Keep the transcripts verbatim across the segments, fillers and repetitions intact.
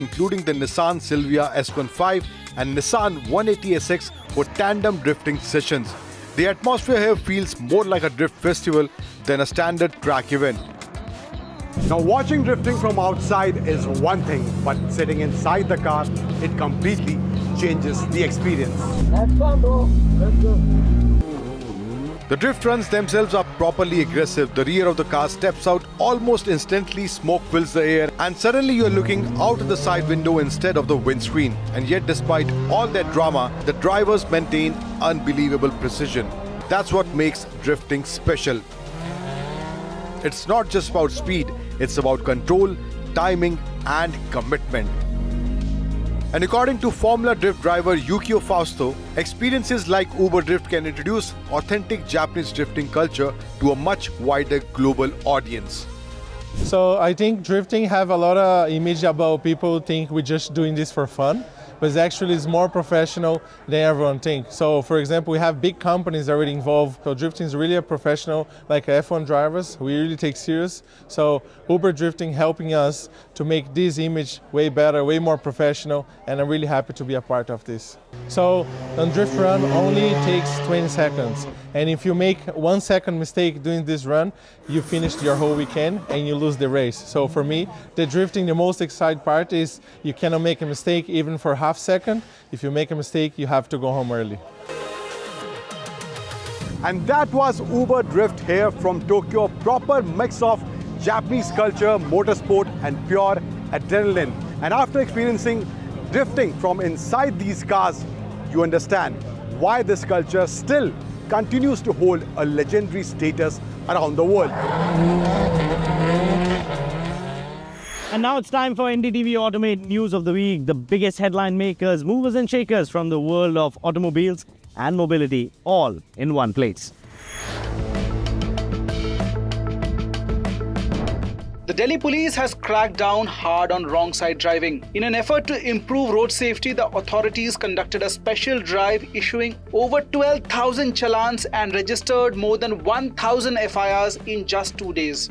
including the Nissan Silvia S fifteen and Nissan one eighty S X for tandem drifting sessions. The atmosphere here feels more like a drift festival than a standard track event. Now, watching drifting from outside is one thing, but sitting inside the car, it completely changes the experience. That's fun, bro. Let's go. The drift runs themselves are properly aggressive. The rear of the car steps out almost instantly, smoke fills the air, and suddenly you're looking out of the side window instead of the windscreen. And yet, despite all that drama, the drivers maintain unbelievable precision. That's what makes drifting special. It's not just about speed, it's about control, timing, and commitment. And according to Formula Drift driver Yukio Fausto, experiences like Uber Drift can introduce authentic Japanese drifting culture to a much wider global audience. So I think drifting have a lot of image about people think we're just doing this for fun, but actually it's more professional than everyone thinks. So for example, we have big companies already involved. So drifting is really a professional, like F one drivers, we really take serious. So Uber Drifting helping us to make this image way better, way more professional, and I'm really happy to be a part of this. So on drift run only takes twenty seconds. And if you make one second mistake doing this run, you finished your whole weekend and you lose the race. So for me, the drifting, the most exciting part is you cannot make a mistake even for half second. If you make a mistake, you have to go home early. And that was Uber Drift here from Tokyo, proper mix of Japanese culture, motorsport, and pure adrenaline. And after experiencing drifting from inside these cars, you understand why this culture still continues to hold a legendary status around the world. And now it's time for N D T V Automate News of the Week, the biggest headline makers, movers and shakers from the world of automobiles and mobility, all in one place. The Delhi police has cracked down hard on wrong-side driving. In an effort to improve road safety, the authorities conducted a special drive issuing over twelve thousand challans and registered more than one thousand F I Rs in just two days.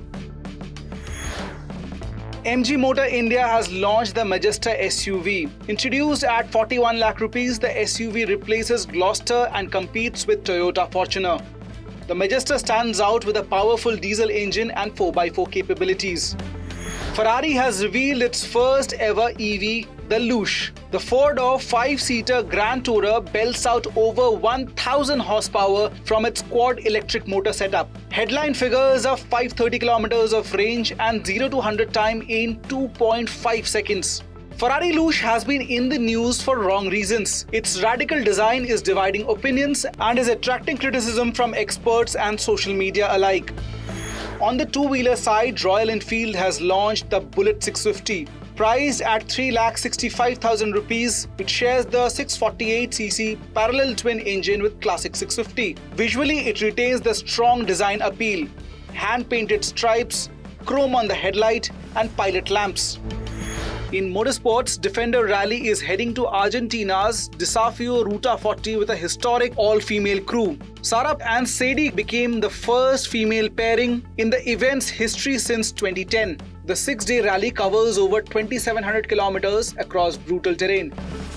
M G Motor India has launched the Majesta S U V. Introduced at forty-one lakh rupees, the S U V replaces Gloster and competes with Toyota Fortuner. The Majesta stands out with a powerful diesel engine and four by four capabilities. Ferrari has revealed its first ever E V, the Luce. The four-door, five-seater Grand Tourer belts out over one thousand horsepower from its quad electric motor setup. Headline figures of five hundred thirty kilometers of range and zero to one hundred time in two point five seconds. Ferrari Luce has been in the news for wrong reasons. Its radical design is dividing opinions and is attracting criticism from experts and social media alike. On the two-wheeler side, Royal Enfield has launched the Bullet six fifty. Priced at three lakh sixty-five thousand rupees, it shares the six forty-eight c c parallel twin engine with Classic six fifty. Visually, it retains the strong design appeal. Hand-painted stripes, chrome on the headlight, and pilot lamps. In motorsports, Defender Rally is heading to Argentina's Desafio Ruta forty with a historic all-female crew. Sarah and Sadie became the first female pairing in the event's history since twenty ten. The six-day rally covers over twenty-seven hundred kilometers across brutal terrain.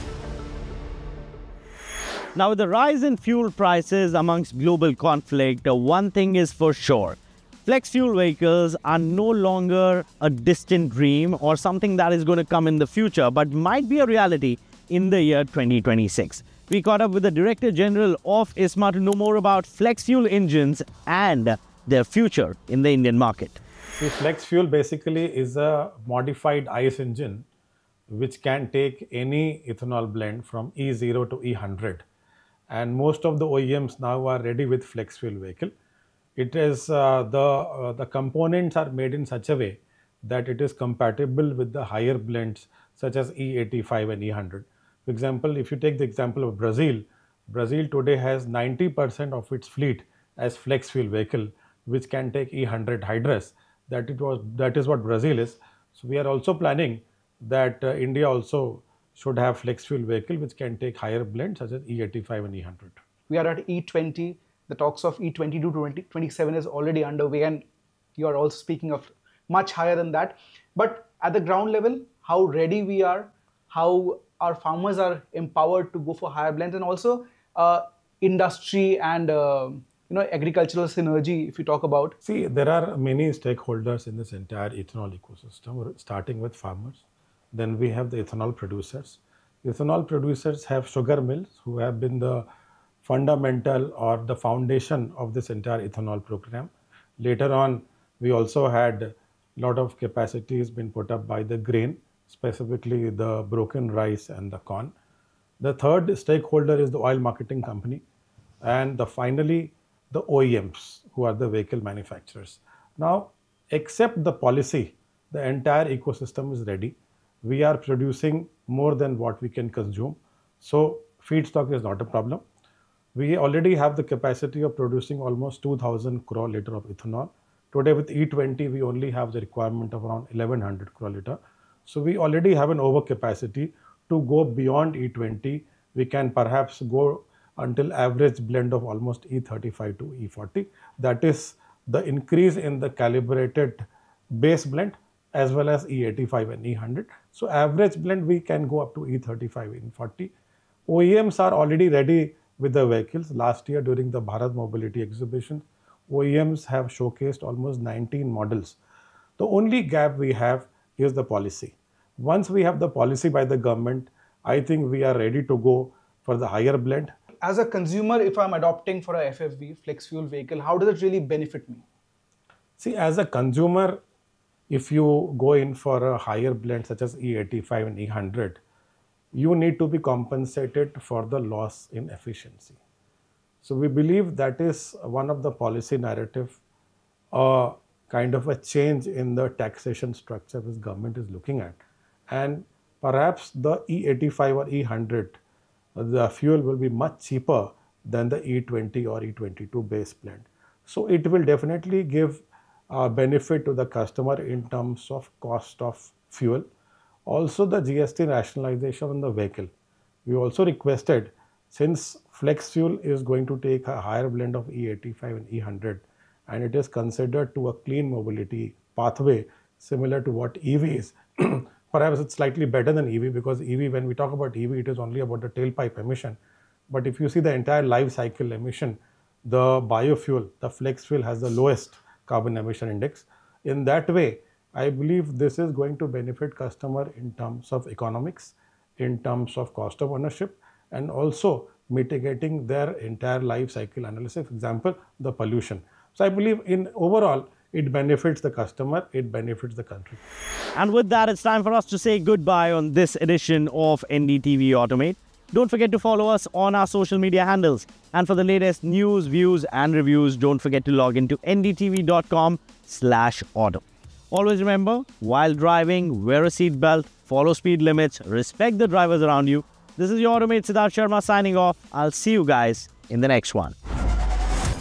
Now, with the rise in fuel prices amongst global conflict, one thing is for sure. Flex fuel vehicles are no longer a distant dream or something that is going to come in the future, but might be a reality in the year twenty twenty-six. We caught up with the Director General of ISMA to know more about flex fuel engines and their future in the Indian market. See, flex fuel basically is a modified ICE engine which can take any ethanol blend from E zero to E one hundred. And most of the O E Ms now are ready with flex fuel vehicle. It is uh, the uh, the components are made in such a way that it is compatible with the higher blends such as E eighty-five and E one hundred. For example, if you take the example of Brazil, Brazil today has ninety percent of its fleet as flex fuel vehicle, which can take E one hundred hydrous. That it was that is what Brazil is. So we are also planning that uh, India also should have flex fuel vehicle which can take higher blends such as E eighty-five and E one hundred. We are at E twenty. The talks of E twenty-two to twenty twenty-seven is already underway, and you are also speaking of much higher than that. But at the ground level, how ready we are, how our farmers are empowered to go for higher blends, and also uh, industry and uh, you know, agricultural synergy, if you talk about? See, there are many stakeholders in this entire ethanol ecosystem, starting with farmers. Then we have the ethanol producers. Ethanol producers have sugar mills who have been the fundamental or the foundation of this entire ethanol program. Later on, we also had a lot of capacities been put up by the grain, specifically the broken rice and the corn. The third stakeholder is the oil marketing company, and the finally the O E Ms, who are the vehicle manufacturers. Now, except the policy, the entire ecosystem is ready. We are producing more than what we can consume, so feedstock is not a problem. We already have the capacity of producing almost two thousand crore liter of ethanol. Today with E twenty, we only have the requirement of around eleven hundred crore liter. So we already have an overcapacity. To go beyond E twenty, we can perhaps go until average blend of almost E thirty-five to E forty. That is the increase in the calibrated base blend as well as E eighty-five and E one hundred. So average blend we can go up to E thirty-five and E forty. O E Ms are already ready with the vehicles. Last year during the Bharat Mobility Exhibition, O E Ms have showcased almost nineteen models. The only gap we have is the policy. Once we have the policy by the government, I think we are ready to go for the higher blend. As a consumer, if I'm adopting for a F F V, flex fuel vehicle, how does it really benefit me? See, as a consumer, if you go in for a higher blend such as E eighty-five and E one hundred, you need to be compensated for the loss in efficiency. So we believe that is one of the policy narrative, uh, kind of a change in the taxation structure which government is looking at. And perhaps the E eighty-five or E one hundred, the fuel will be much cheaper than the E twenty or E twenty-two base blend. So it will definitely give a benefit to the customer in terms of cost of fuel. Also the G S T rationalization on the vehicle. We also requested, since flex fuel is going to take a higher blend of E eighty-five and E one hundred, and it is considered to a clean mobility pathway similar to what E V is. Perhaps it's slightly better than E V, because E V, when we talk about E V, it is only about the tailpipe emission. But if you see the entire life cycle emission, the biofuel, the flex fuel has the lowest carbon emission index. In that way, I believe this is going to benefit customer in terms of economics, in terms of cost of ownership, and also mitigating their entire life cycle analysis, for example, the pollution. So I believe in overall, it benefits the customer, it benefits the country. And with that, it's time for us to say goodbye on this edition of N D T V Automate. Don't forget to follow us on our social media handles. And for the latest news, views, and reviews, don't forget to log into N D T V dot com slash auto. Always remember, while driving, wear a seatbelt, follow speed limits, respect the drivers around you. This is your Automate Siddharth Sharma signing off. I'll see you guys in the next one.